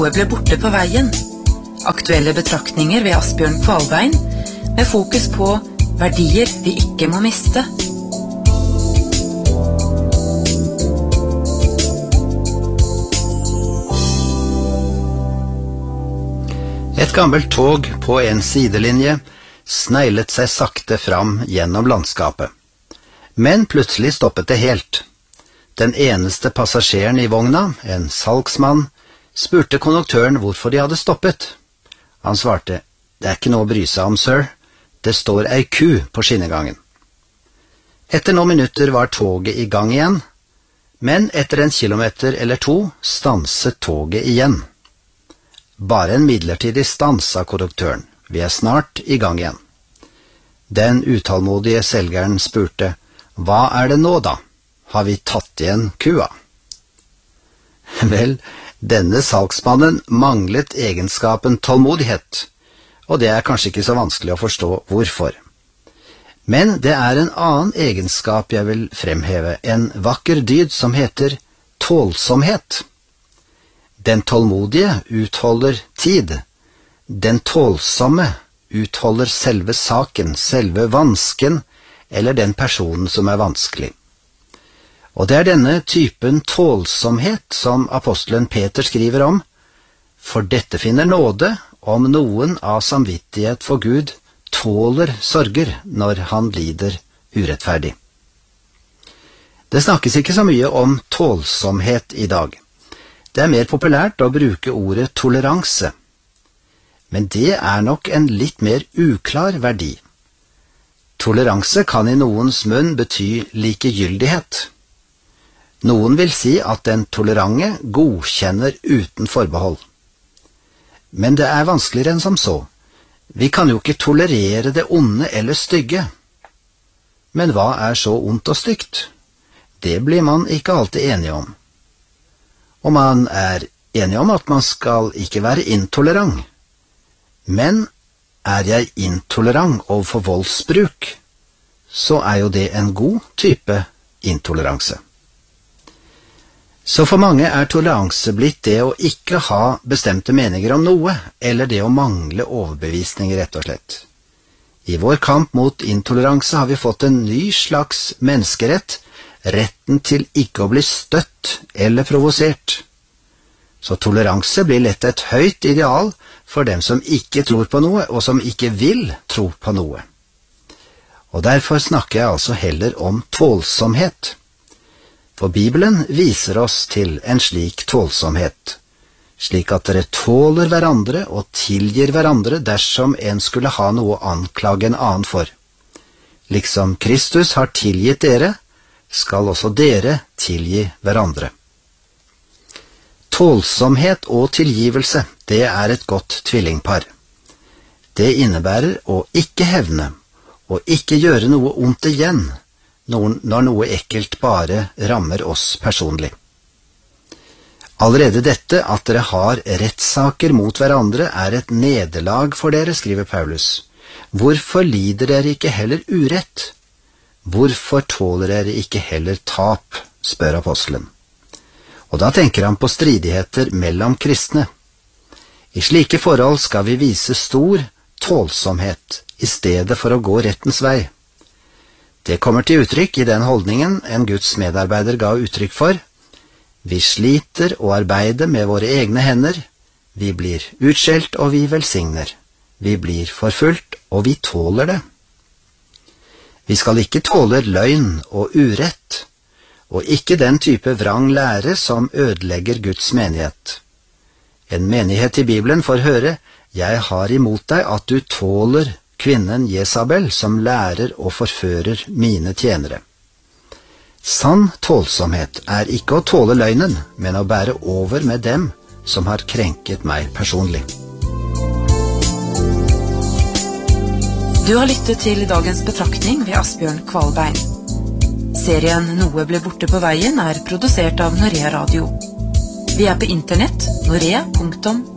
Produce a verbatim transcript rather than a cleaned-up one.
Noe ble borte på veien. Aktuelle betraktninger ved Asbjørn Kvalbein, med fokus på verdier vi ikke må miste. Et gammelt tog på en sidelinje sneglet seg sakte fram gjennom landskapet. Men plutselig stoppet det helt. Den eneste passasjeren i vogna, en salgsmann, spurte konduktøren hvorfor de hadde stoppet. Han svarte, det er ikke noe å bry seg om, sir. Det står ei ku på skinnegangen. Etter noen minutter var toget i gang igjen, men etter en kilometer eller to stanset toget igjen. Bare en midlertidig stans, sa konduktøren. Vi er snart i gang igjen. Den utålmodige selgeren spurte, hva er det nå da? Har vi tatt igjen kua? Vel, denne salgsmannen manglet egenskapen tålmodighet, og det er kanskje ikke så vanskelig å forstå hvorfor. Men det er en annen egenskap jeg vil fremheve, en vakker dyd som heter tålsomhet. Den tålmodige utholder tid. Den tålsomme utholder selve saken, selve vansken, eller den personen som er vanskelig. Og det er denne typen tålsomhet som apostelen Peter skriver om, for dette finner nåde om noen av samvittighet for Gud tåler sorger når han lider urettferdig. Det snakkes ikke så mye om tålsomhet i dag. Det er mer populært å bruke ordet toleranse, men det er nok en litt mer uklar verdi. Toleranse kan i noens munn bety likegyldighet. Noen vil si at den tolerante godkjenner uten forbehold. Men det er vanskeligere enn som så. Vi kan jo ikke tolerere det onde eller stygge. Men hva er så ondt og stygt? Det blir man ikke alltid enige om. Og man er enig om at man skal ikke være intolerant. Men er jeg intolerant overfor voldsbruk, så er jo det en god type intoleranse. Så for mange er toleranse blitt det å ikke ha bestemte meninger om noe, eller det å mangle overbevisning rett og slett. I vår kamp mot intoleranse har vi fått en ny slags menneskerett, retten til ikke å bli støtt eller provosert. Så toleranse blir lett et høyt ideal for dem som ikke tror på noe, og som ikke vil tro på noe. Og derfor snakker jeg altså heller om tålsomhet. For Bibelen viser oss til en slik tålsomhet, slik at dere tåler hverandre og tilgir hverandre dersom en skulle ha noe å anklage en annen for. Liksom Kristus har tilgitt dere, skal også dere tilgi hverandre. Tålsomhet og tilgivelse, det er et godt tvillingpar. Det innebærer å ikke hevne, og ikke gjøre noe ondt igjen, når noe ekkelt bare rammer oss personlig. Allerede dette at dere har rettssaker mot hverandre er et nederlag for dere, skriver Paulus. Hvorfor lider dere ikke heller urett? Hvorfor tåler dere ikke heller tap, spør apostelen. Og da tenker han på stridigheter mellom kristne. I slike forhold skal vi vise stor tålsomhet i stedet for å gå rettens vei. Det kommer til uttrykk i den holdningen en Guds medarbeider ga uttrykk for. Vi sliter og arbeider med våre egne hender. Vi blir utskjelt og vi velsigner. Vi blir forfulgt og vi tåler det. Vi skal ikke tåle løgn og urett, og ikke den type vrang lære som ødelegger Guds menighet. En menighet i Bibelen får høre, jeg har imot deg at du tåler kvinnen Jesabel som lærer og forfører mine tjenere. Sann tålsomhet er ikke å tåle løgnen, men å bære over med dem som har krenket meg personlig. Du har lyttet til dagens betraktning ved Asbjørn Kvalbein. Serien Noe ble borte på veien er produsert av Norea Radio. Vi er på internett, norea punktum